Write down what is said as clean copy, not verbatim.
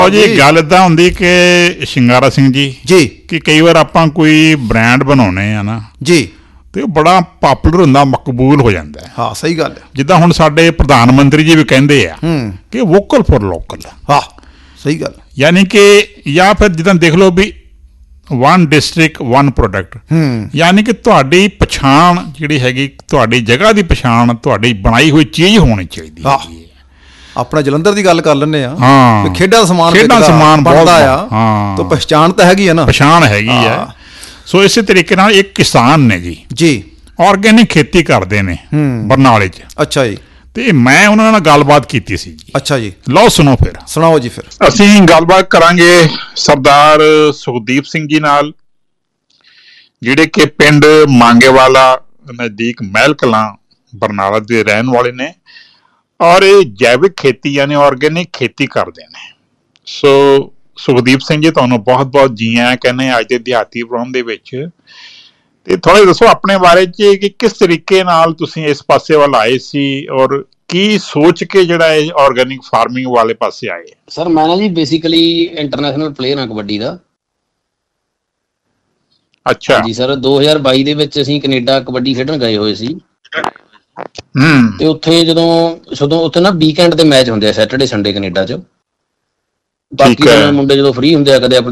ਜੀ ਗੱਲ ਏਦਾਂ ਹੁੰਦੀ ਕਿ ਸ਼ਿੰਗਾਰਾ ਸਿੰਘ ਜੀ ਕਿ ਕਈ ਵਾਰ ਆਪਾਂ ਕੋਈ ਬ੍ਰਾਂਡ ਬਣਾਉਣੇ ਆ ਨਾ ਜੀ ਤੇ ਉਹ ਬੜਾ ਪਾਪੂਲਰ ਹੁੰਦਾ, ਮਕਬੂਲ ਹੋ ਜਾਂਦਾ। ਹਾਂ ਸਹੀ ਗੱਲ ਹੈ। ਜਿੱਦਾਂ ਹੁਣ ਸਾਡੇ ਪ੍ਰਧਾਨ ਮੰਤਰੀ ਜੀ ਵੀ ਕਹਿੰਦੇ ਆ ਕਿ ਵੋਕਲ ਫॉर ਲੋਕਲ। ਹਾਂ ਸਹੀ ਗੱਲ। ਯਾਨੀ ਕਿ ਜਾਂ ਫਿਰ ਜਿੱਦਾਂ ਦੇਖ ਲਓ ਵੀ ਵਨ ਡਿਸਟ੍ਰਿਕਟ ਵਨ ਪ੍ਰੋਡਕਟ, ਯਾਨੀ ਕਿ ਤੁਹਾਡੀ ਪਛਾਣ ਜਿਹੜੀ ਹੈਗੀ, ਤੁਹਾਡੀ ਜਗ੍ਹਾ ਦੀ ਪਛਾਣ, ਤੁਹਾਡੀ ਬਣਾਈ ਹੋਈ ਚੀਜ਼ ਹੋਣੀ ਚਾਹੀਦੀ ਹੈ। ਆਪਣਾ ਜਲੰਧਰ ਦੀ ਗੱਲ ਕਰ ਲੈਂਦੇ ਆ, ਹਾਂ ਖੇਡਾਂ ਦਾ ਸਮਾਨ ਬਣਦਾ ਆ, ਤਾਂ ਪਛਾਣ ਤਾਂ ਹੈਗੀ ਆ ਨਾ, ਪਛਾਣ ਹੈਗੀ ਆ। ਸੋ ਇਸੇ ਤਰੀਕੇ ਨਾਲ ਇੱਕ ਕਿਸਾਨ ਨੇ ਜੀ ਆਰਗੈਨਿਕ ਖੇਤੀ ਕਰਦੇ ਨੇ ਬਰਨਾਲੇ 'ਚ। ਅੱਛਾ ਜੀ। ਤੇ ਮੈਂ ਉਹਨਾਂ ਨਾਲ ਗੱਲਬਾਤ ਕੀਤੀ ਸੀ ਜੀ। ਅੱਛਾ ਜੀ, ਲਓ ਸੁਣੋ ਫਿਰ। ਸੁਣਾਓ ਜੀ। ਫਿਰ ਅਸੀਂ ਗੱਲਬਾਤ ਕਰਾਂਗੇ ਸਰਦਾਰ ਸੁਖਦੀਪ ਸਿੰਘ ਜੀ ਨਾਲ, ਜਿਹੜੇ ਕਿ ਪਿੰਡ ਮਾਂਗੇਵਾਲਾ ਨਜ਼ਦੀਕ ਮਹਿਲ ਕਲਾਂ ਬਰਨਾਲਾ ਦੇ ਰਹਿਣ ਵਾਲੇ ਨੇ, ਔਰ ਇਹ ਜੈਵਿਕ ਖੇਤੀ ਯਾਨੀ ਆਰਗੈਨਿਕ ਖੇਤੀ ਕਰਦੇ ਨੇ। ਸੋ ਸੁਖਦੀਪ ਸਿੰਘ ਜੀ, ਤੁਹਾਨੂੰ ਬਹੁਤ ਬਹੁਤ ਜੀ ਆਇਆਂ ਕਹਿੰਦੇ ਅੱਜ ਦੇ ਦਿਹਾਤੀ ਪ੍ਰੋਗਰਾਮ ਦੇ ਵਿੱਚ। ਤੇ ਥੋੜਾ ਦੱਸੋ ਆਪਣੇ ਬਾਰੇ ਚ ਕਿ ਕਿਸ ਤਰੀਕੇ ਨਾਲ ਤੁਸੀਂ ਇਸ ਪਾਸੇ ਵੱਲ ਆਏ ਸੀ, ਔਰ ਕੀ ਸੋਚ ਕੇ ਜਿਹੜਾ ਇਹ ਆਰਗੈਨਿਕ ਫਾਰਮਿੰਗ ਵਾਲੇ ਪਾਸੇ ਆਏ? ਸਰ ਮੈਂ ਨਾ ਜੀ ਬੇਸਿਕਲੀ ਇੰਟਰਨੈਸ਼ਨਲ ਪਲੇਅਰ ਹਾਂ ਕਬੱਡੀ ਦਾ। ਅੱਛਾ ਜੀ ਸਰ, 2022 ਦੇ ਵਿੱਚ ਅਸੀਂ ਕੈਨੇਡਾ ਕਬੱਡੀ ਖੇਡਣ ਗਏ ਹੋਏ ਸੀ। ਤੇ ਉੱਥੇ ਜਦੋਂ ਉੱਥੇ ਨਾ ਵੀਕਐਂਡ ਦੇ ਮੈਚ ਹੁੰਦੇ ਆ, ਸੈਟਰਡੇ ਸੰਡੇ ਕੈਨੇਡਾ 'ਚ। ਬਾਕੀ ਮੁੰਡੇ ਜਦੋਂ ਫ੍ਰੀ ਹੁੰਦੇ ਆ, ਕਦੇ